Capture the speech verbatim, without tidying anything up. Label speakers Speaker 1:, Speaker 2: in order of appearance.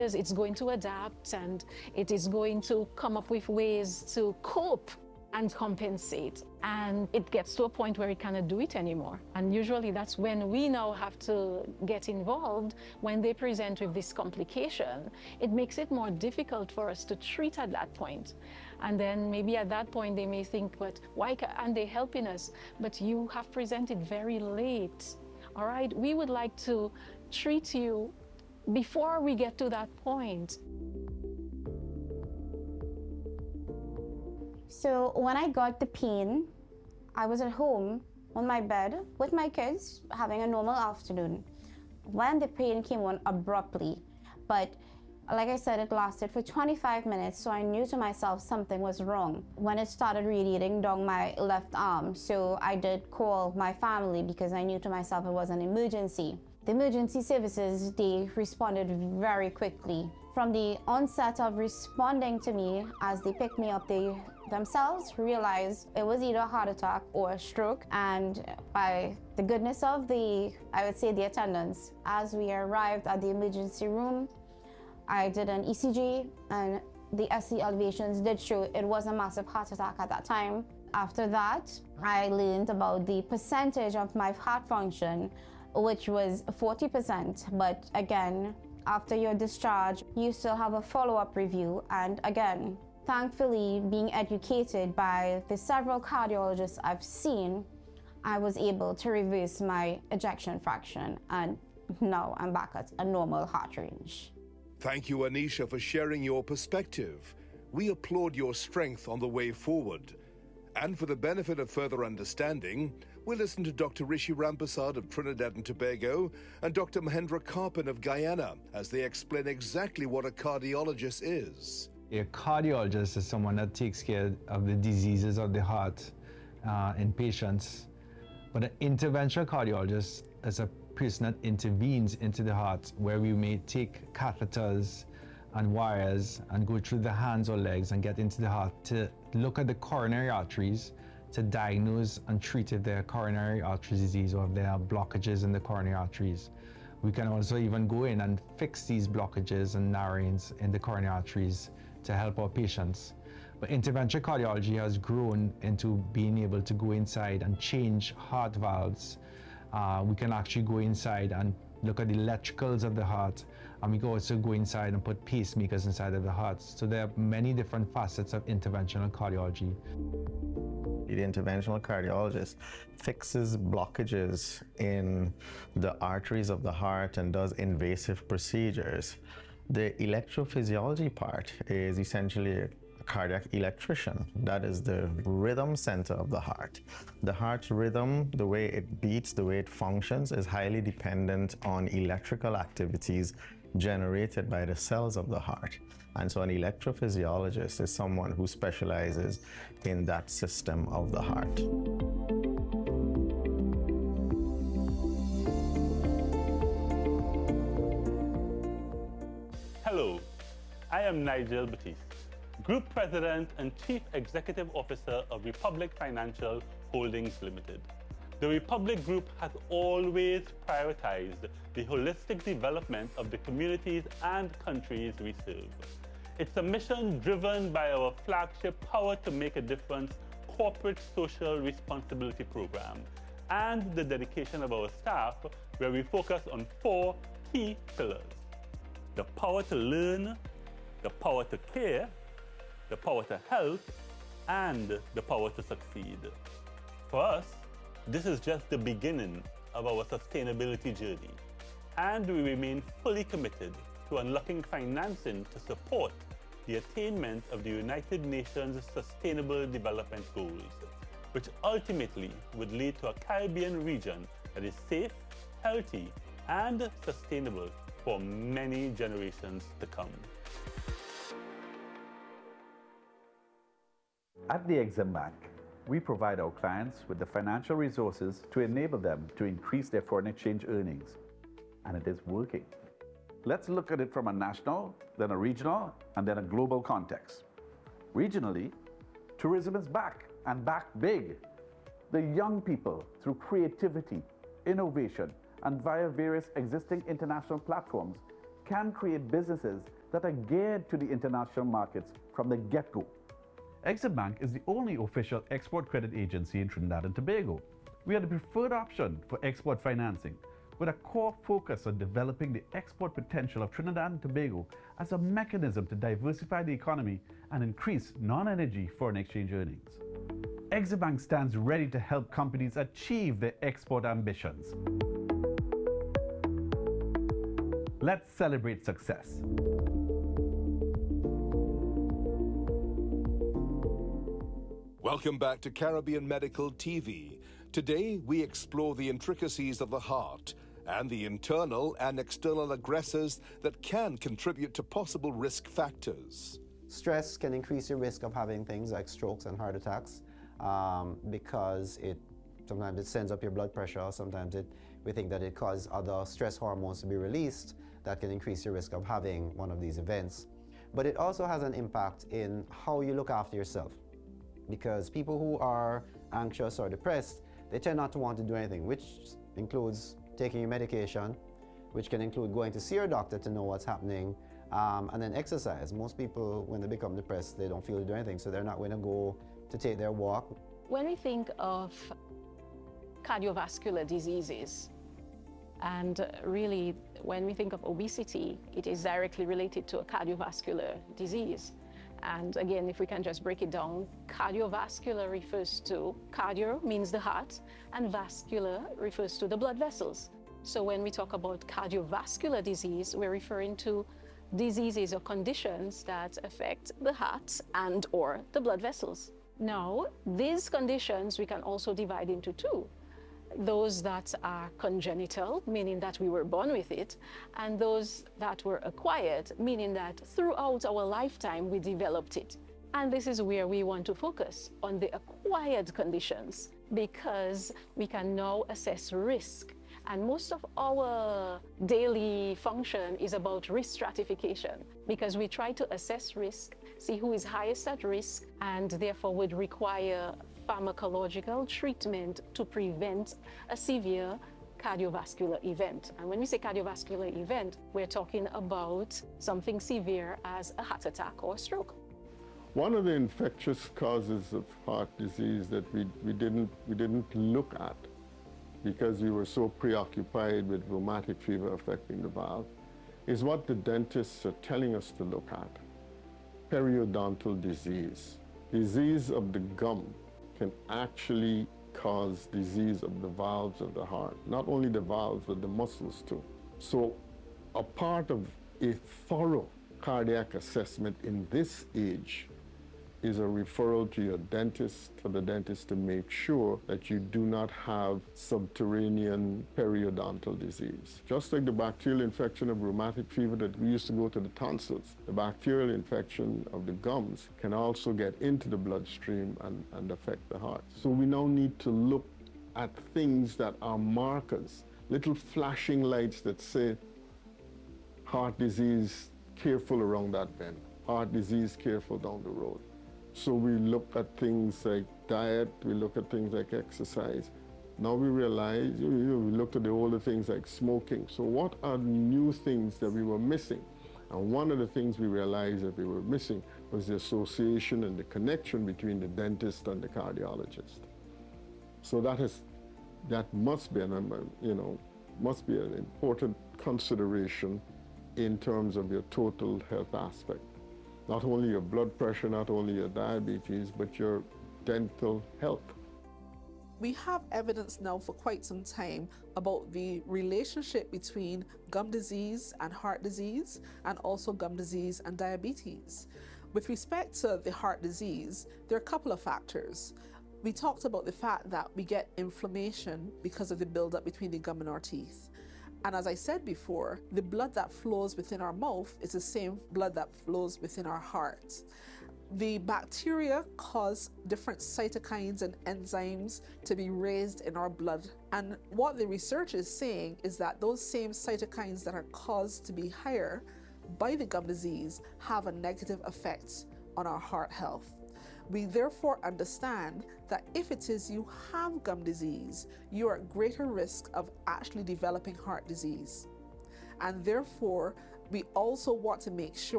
Speaker 1: It's going to adapt and it is going to come up with ways to cope and compensate. And it gets to a point where it cannot do it anymore. And usually that's when we now have to get involved when they present with this complication. It makes it more difficult for us to treat at that point. And then maybe at that point they may think, but why aren't they helping us? But you have presented very late. All right, we would like to treat you before we get to that point.
Speaker 2: So when I got the pain, I was at home on my bed with my kids having a normal afternoon when the pain came on abruptly. But like I said, it lasted for twenty-five minutes, so I knew to myself something was wrong when it started radiating down my left arm. So I did call my family because I knew to myself it was an emergency. The emergency services, they responded very quickly. From the onset of responding to me, as they picked me up, they themselves realized it was either a heart attack or a stroke. And by the goodness of the, I would say the attendants, as we arrived at the emergency room, I did an E C G and the S C elevations did show it was a massive heart attack at that time. After that, I learned about the percentage of my heart function, which was forty percent. But again, after your discharge, you still have a follow-up review. And again, thankfully, being educated by the several cardiologists I've seen, I was able to reverse my ejection fraction. And now I'm back at a normal heart range.
Speaker 3: Thank you, Anisha, for sharing your perspective. We applaud your strength on the way forward. And for the benefit of further understanding, we'll listen to Doctor Rishi Rampasad of Trinidad and Tobago and Doctor Mahendra Karpan of Guyana as they explain exactly what a cardiologist is.
Speaker 4: A cardiologist is someone that takes care of the diseases of the heart uh, in patients. But an interventional cardiologist is a person that intervenes into the heart, where we may take catheters and wires and go through the hands or legs and get into the heart to look at the coronary arteries to diagnose and treat if there are coronary artery disease or if there are blockages in the coronary arteries. We can also even go in and fix these blockages and narrowings in the coronary arteries to help our patients. But interventional cardiology has grown into being able to go inside and change heart valves. Uh, we can actually go inside and look at the electricals of the heart, and we can also go inside and put pacemakers inside of the heart. So there are many different facets of interventional cardiology.
Speaker 5: The interventional cardiologist fixes blockages in the arteries of the heart and does invasive procedures. The electrophysiology part is essentially a cardiac electrician. That is the rhythm center of the heart. The heart's rhythm, the way it beats, the way it functions, is highly dependent on electrical activities generated by the cells of the heart. And so an electrophysiologist is someone who specializes in that system of the heart.
Speaker 6: Hello, I am Nigel Batiste, Group President and Chief Executive Officer of Republic Financial Holdings Limited. The Republic Group has always prioritized the holistic development of the communities and countries we serve. It's a mission driven by our flagship Power to Make a Difference corporate social responsibility program and the dedication of our staff, where we focus on four key pillars: the power to learn, the power to care, the power to help, and the power to succeed. For us, this is just the beginning of our sustainability journey, and we remain fully committed to unlocking financing to support the attainment of the United Nations Sustainable Development Goals, which ultimately would lead to a Caribbean region that is safe, healthy, and sustainable for many generations to come.
Speaker 7: At the Exim Bank, we provide our clients with the financial resources to enable them to increase their foreign exchange earnings. And it is working. Let's look at it from a national, then a regional, and then a global context. Regionally, tourism is back, and back big. The young people, through creativity, innovation, and via various existing international platforms, can create businesses that are geared to the international markets from the get-go.
Speaker 8: Exim Bank is the only official export credit agency in Trinidad and Tobago. We are the preferred option for export financing, with a core focus on developing the export potential of Trinidad and Tobago as a mechanism to diversify the economy and increase non-energy foreign exchange earnings. Exim Bank stands ready to help companies achieve their export ambitions. Let's celebrate success.
Speaker 3: Welcome back to Caribbean Medical T V. Today, we explore the intricacies of the heart and the internal and external aggressors that can contribute to possible risk factors.
Speaker 9: Stress can increase your risk of having things like strokes and heart attacks um, because it sometimes it sends up your blood pressure. Sometimes it, we think that it causes other stress hormones to be released that can increase your risk of having one of these events. But it also has an impact in how you look after yourself, because people who are anxious or depressed, they tend not to want to do anything, which includes taking your medication, which can include going to see your doctor to know what's happening, um, and then exercise. Most people, when they become depressed, they don't feel to do anything, so they're not going to go to take their walk.
Speaker 1: When we think of cardiovascular diseases, and really when we think of obesity, it is directly related to a cardiovascular disease. And again, if we can just break it down, cardiovascular refers to, cardio means the heart, and vascular refers to the blood vessels. So when we talk about cardiovascular disease, we're referring to diseases or conditions that affect the heart and or the blood vessels. Now, these conditions we can also divide into two. Those that are congenital, meaning that we were born with it, and those that were acquired, meaning that throughout our lifetime we developed it. And this is where we want to focus on the acquired conditions, because we can now assess risk. And most of our daily function is about risk stratification, because we try to assess risk, see who is highest at risk, and therefore would require pharmacological treatment to prevent a severe cardiovascular event. And when we say cardiovascular event, we're talking about something severe as a heart attack or stroke.
Speaker 10: One of the infectious causes of heart disease that we, we, didn't, we didn't look at because we were so preoccupied with rheumatic fever affecting the valve is what the dentists are telling us to look at: periodontal disease. Disease of the gum can actually cause disease of the valves of the heart. Not only the valves, but the muscles too. So a part of a thorough cardiac assessment in this age is a referral to your dentist, for the dentist to make sure that you do not have subterranean periodontal disease. Just like the bacterial infection of rheumatic fever that we used to go to the tonsils, the bacterial infection of the gums can also get into the bloodstream and, and affect the heart. So we now need to look at things that are markers, little flashing lights that say heart disease, careful around that bend, heart disease, careful down the road. So we look at things like diet, we look at things like exercise. Now we realize, you know, we looked at the older things like smoking. So what are new things that we were missing? And one of the things we realized that we were missing was the association and the connection between the dentist and the cardiologist. So that is, that must be an, you know, must be an important consideration in terms of your total health aspect. Not only your blood pressure, not only your diabetes, but your dental health.
Speaker 11: We have evidence now for quite some time about the relationship between gum disease and heart disease, and also gum disease and diabetes. With respect to the heart disease, there are a couple of factors. We talked about the fact that we get inflammation because of the buildup between the gum and our teeth. And as I said before, the blood that flows within our mouth is the same blood that flows within our heart. The bacteria cause different cytokines and enzymes to be raised in our blood. And what the research is saying is that those same cytokines that are caused to be higher by the gum disease have a negative effect on our heart health. We therefore understand that if it is you have gum disease, you are at greater risk of actually developing heart disease. And therefore, we also want to make sure